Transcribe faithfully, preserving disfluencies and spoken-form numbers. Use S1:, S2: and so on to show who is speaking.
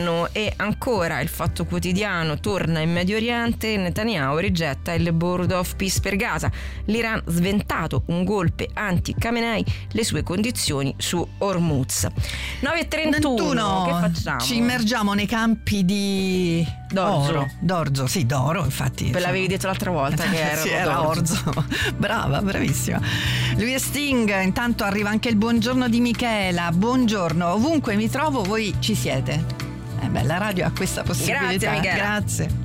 S1: meno. E ancora il Fatto Quotidiano torna in Medio Oriente, Netanyahu rigetta il Board of Peace per Gaza, l'Iran sventato un golpe anti-Khamenei, le sue condizioni su Hormuz. nove e trentuno, che facciamo?
S2: Ci immergiamo nei campi di
S1: d'orzo.
S2: Oro, d'orzo, sì, d'oro, infatti.
S1: Ve l'avevi detto l'altra volta che era,
S2: sì, era orzo. Brava, bravissima. Lui è Sting. Intanto arriva anche il buongiorno di Michela. Buongiorno, ovunque mi trovo voi ci siete. Eh beh, la radio ha questa possibilità.
S1: Grazie, Michela.
S2: Grazie.